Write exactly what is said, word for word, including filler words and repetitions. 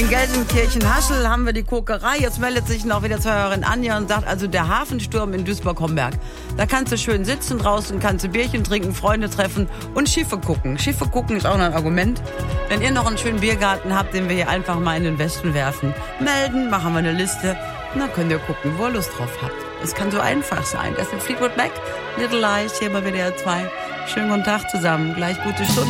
In Gelsenkirchen-Haschel haben wir die Kokerei. Jetzt meldet sich noch wieder zwei Hörerin Anja und sagt, also der Hafensturm in Duisburg-Homberg. Da kannst du schön sitzen draußen, kannst du Bierchen trinken, Freunde treffen und Schiffe gucken. Schiffe gucken ist auch noch ein Argument. Wenn ihr noch einen schönen Biergarten habt, den wir hier einfach mal in den Westen werfen, melden, machen wir eine Liste. Und dann könnt ihr gucken, wo ihr Lust drauf habt. Es kann so einfach sein. Das sind Fleetwood Mac, Little Lies, hier bei W D R zwei. Schönen guten Tag zusammen. Gleich gute Stunde.